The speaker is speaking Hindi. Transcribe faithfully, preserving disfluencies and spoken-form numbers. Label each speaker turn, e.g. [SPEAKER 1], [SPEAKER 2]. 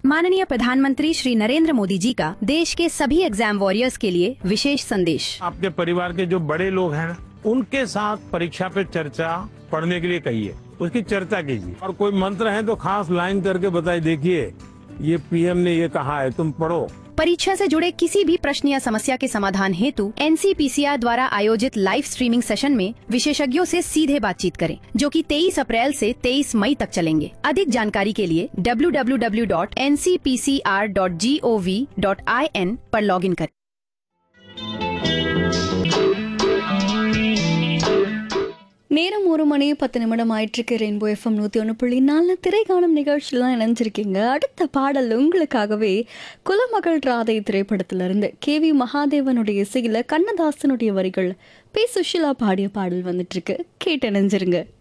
[SPEAKER 1] माननीय प्रधानमंत्री श्री नरेंद्र मोदी जी का देश के सभी एग्जाम वॉरियर्स के लिए विशेष संदेश।
[SPEAKER 2] आपके परिवार के जो बड़े लोग हैं उनके साथ परीक्षा पे चर्चा पढ़ने के लिए कहिए, उसकी चर्चा कीजिए और कोई मंत्र है तो खास लाइन करके बताइए, देखिए ये पीएम ने ये कहा है, तुम पढ़ो।
[SPEAKER 1] परीक्षा से जुड़े किसी भी प्रश्न या समस्या के समाधान हेतु एनसीपीसीआर द्वारा आयोजित लाइव स्ट्रीमिंग सेशन में विशेषज्ञों से सीधे बातचीत करें, जो कि तेईस अप्रैल से तेईस मई तक चलेंगे। अधिक जानकारी के लिए W W W dot N C P C R dot G O V dot I N पर लॉगिन करें।
[SPEAKER 3] நேரம் ஒரு மணி பத்து நிமிடம் ஆயிட்டிருக்கு. ரெயின்போ எஃப்எம் நூற்றி ஒன்று புள்ளி நாலு திரைக்காணும் நிகழ்ச்சியெலாம் இணைஞ்சிருக்கீங்க. அடுத்த பாடல் உங்களுக்காகவே குலமகள் ராதை திரைப்படத்திலிருந்து கே வி மகாதேவனுடைய இசையில் கண்ணதாசனுடைய வரிகள் பி சுஷிலா பாடிய பாடல் வந்துட்டுருக்கு. கேட்டு இணைஞ்சிருங்க.